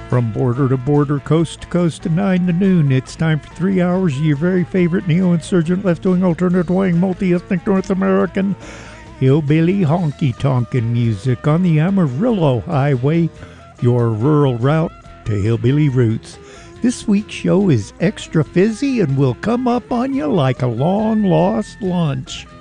From border to border, coast to coast, and 9 to noon, it's time for 3 hours of your very favorite neo-insurgent, left-wing, alternate-wing, multi-ethnic North American hillbilly honky-tonkin' music on the Amarillo Highway, your rural route to hillbilly roots. This week's show is extra fizzy and will come up on you like a long-lost lunch.